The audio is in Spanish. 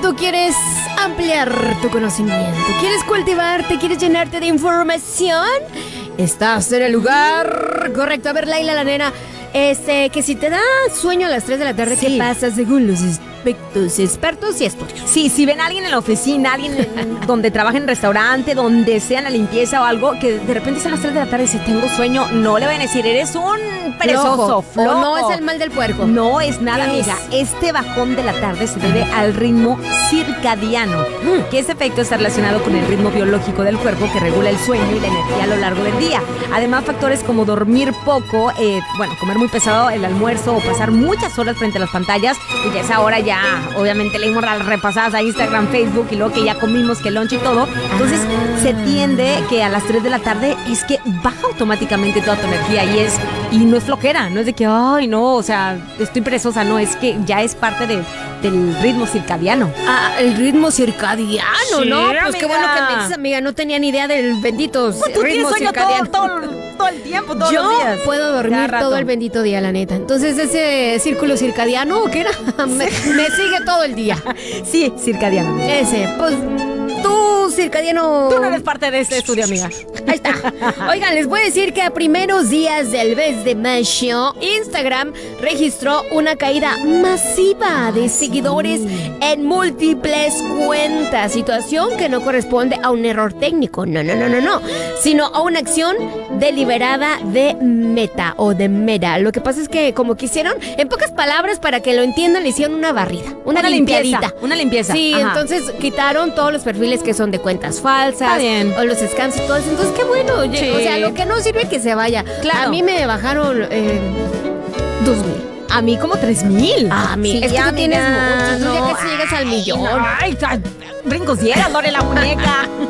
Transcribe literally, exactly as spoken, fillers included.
tú quieres ampliar tu conocimiento, quieres cultivarte, quieres llenarte de información, estás en el lugar correcto. A ver, Laila, la nena, este, que si te da sueño a las tres de la tarde, Sí. ¿qué pasa según los expertos, expertos y estudios? Sí, si ven a alguien en la oficina, alguien en- donde trabaja en restaurante, donde sea en la limpieza o algo, que de repente son las tres de la tarde y dice, tengo sueño, no le vayan a decir, eres un perezoso, flojo. O no es el mal del puerco. No es nada, ¿Qué amiga. es? Este bajón de la tarde se debe al ritmo circadiano, que ese efecto está relacionado con el ritmo biológico del cuerpo que regula el sueño y la energía a lo largo del día. Además, factores como dormir poco, eh, bueno, comer muy pesado el almuerzo o pasar muchas horas frente a las pantallas, y ya esa hora ya, obviamente, leímos las repasadas a Instagram, Facebook, y luego que ya comimos, que lunch y todo. Entonces, se tiende que a las tres de la tarde es que baja automáticamente toda tu energía y es y no es flojera, no es de que, ay, no, o sea, estoy perezosa, no, es que ya es parte de, del ritmo circadiano. Ah, el ritmo circadiano, Sí, ¿no? Pues qué amiga. bueno que me dices, amiga, no tenía ni idea del bendito Pues tú tienes ritmo sueño todo, circadiano. todo, todo el tiempo, todos Yo los días. puedo dormir Cada rato. todo el bendito día, la neta. Entonces, ese círculo circadiano, ¿o qué era? me, me sigue todo el día. Sí, circadiano. Ese, pues, tú, circadiano... Tú no eres parte de este estudio, amiga. Ahí está. Oigan, les voy a decir que a primeros días del mes de mayo, Instagram registró una caída masiva de seguidores en múltiples cuentas. Situación que no corresponde a un error técnico, no, no, no, no, no, sino a una acción deliberada de Meta o de Meta. Lo que pasa es que como quisieron, en pocas palabras, para que lo entiendan, le hicieron una barrida, una, Una limpiadita. limpieza, una limpieza. Sí, Ajá. entonces quitaron todos los perfiles que son de cuentas falsas. Está bien. O los scams y todo eso. Entonces, qué bueno. Oye, Sí. o sea, lo que no sirve que se vaya. Claro. A mí me bajaron eh, dos mil. A mí como tres mil. A mí. Sí, es que tú amiga, tienes muchos. Tú ya no. casi llegas al Ay, millón. Ay, ay, brincos dieras, Lore la muñeca.